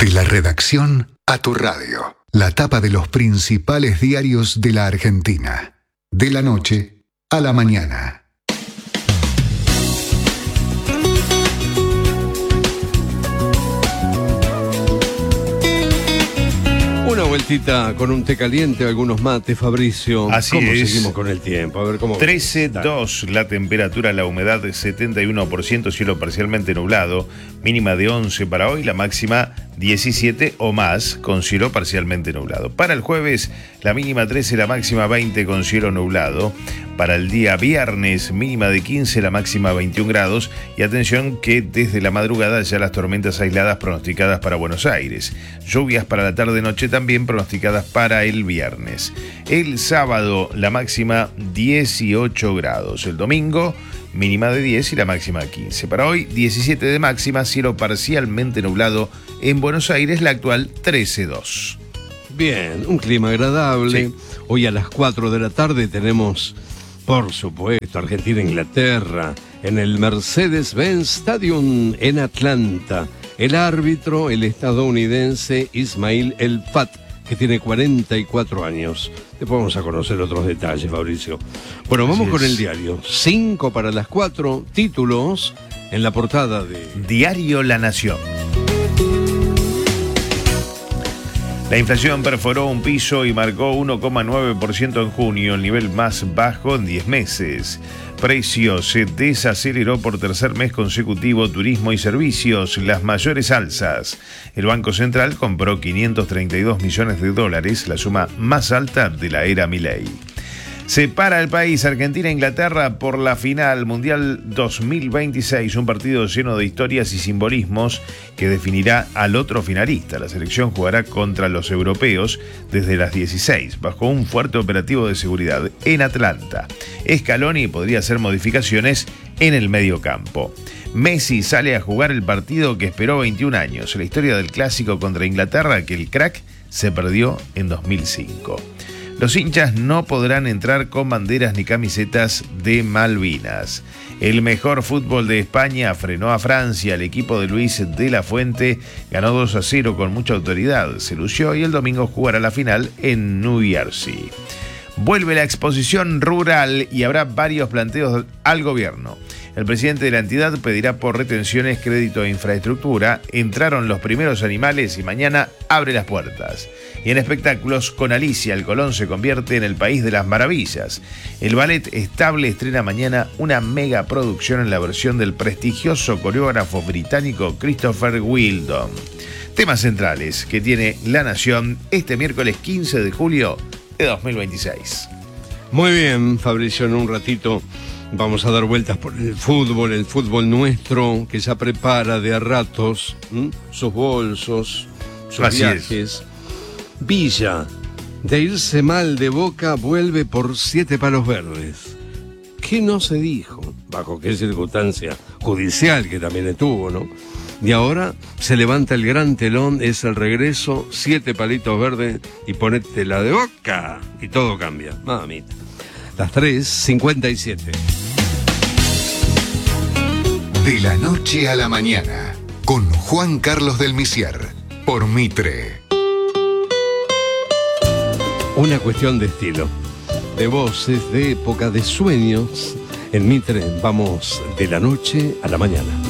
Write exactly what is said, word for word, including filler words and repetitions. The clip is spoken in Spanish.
De la redacción a tu radio. La tapa de los principales diarios de la Argentina. De la noche a la mañana. Una vueltita con un té caliente, algunos mates, Fabricio. Así ¿Cómo es. seguimos con el tiempo? A ver cómo. trece dos la temperatura, la humedad de setenta y uno por ciento, cielo parcialmente nublado, mínima de once para hoy, la máxima diecisiete o más, con cielo parcialmente nublado. Para el jueves, la mínima trece, la máxima veinte con cielo nublado. Para el día viernes, mínima de quince, la máxima veintiún grados. Y atención que desde la madrugada ya las tormentas aisladas pronosticadas para Buenos Aires. Lluvias para la tarde-noche también pronosticadas para el viernes. El sábado, la máxima dieciocho grados. El domingo, mínima de diez y la máxima quince. Para hoy, diecisiete de máxima, cielo parcialmente nublado en Buenos Aires, la actual trece dos. Bien, un clima agradable. Sí. Hoy a las cuatro de la tarde tenemos, por supuesto, Argentina-Inglaterra en el Mercedes-Benz Stadium en Atlanta. El árbitro, el estadounidense Ismail El Fat, que tiene cuarenta y cuatro años. Después vamos a conocer otros detalles, Fabricio. Bueno, vamos Así con es. el diario. Cinco para las cuatro, títulos en la portada de... Diario La Nación. La inflación perforó un piso y marcó uno coma nueve por ciento en junio, el nivel más bajo en diez meses. Precios se desaceleró por tercer mes consecutivo, turismo y servicios, las mayores alzas. El Banco Central compró quinientos treinta y dos millones de dólares, la suma más alta de la era Milei. Separa el país Argentina-Inglaterra por la final Mundial dos mil veintiséis, un partido lleno de historias y simbolismos que definirá al otro finalista. La selección jugará contra los europeos desde las dieciséis, bajo un fuerte operativo de seguridad en Atlanta. Scaloni podría hacer modificaciones en el medio campo. Messi sale a jugar el partido que esperó veintiún años, la historia del clásico contra Inglaterra que el crack se perdió en dos mil cinco. Los hinchas no podrán entrar con banderas ni camisetas de Malvinas. El mejor fútbol de España frenó a Francia. El equipo de Luis de la Fuente ganó dos a cero con mucha autoridad. Se lució y el domingo jugará la final en New Jersey. Vuelve la exposición rural y habrá varios planteos al gobierno. El presidente de la entidad pedirá por retenciones crédito e infraestructura. Entraron los primeros animales y mañana abre las puertas. Y en espectáculos, con Alicia, el Colón se convierte en el país de las maravillas. El Ballet Estable estrena mañana una mega producción en la versión del prestigioso coreógrafo británico Christopher Wheeldon. Temas centrales que tiene La Nación este miércoles quince de julio de dos mil veintiséis. Muy bien, Fabricio, en un ratito vamos a dar vueltas por el fútbol, el fútbol nuestro, que ya prepara de a ratos ¿m? sus bolsos, sus Así viajes. es. Villa, de irse mal de Boca, vuelve por siete palos verdes. ¿Qué no se dijo? Bajo qué circunstancia judicial que también estuvo, ¿no? Y ahora se levanta el gran telón, es el regreso, siete palitos verdes y ponete la de Boca y todo cambia. Mamita. Las tres cincuenta y siete. De la noche a la mañana, con Juan Carlos del Misier, por Mitre. Una cuestión de estilo, de voces, de época, de sueños. En Mitre vamos de la noche a la mañana.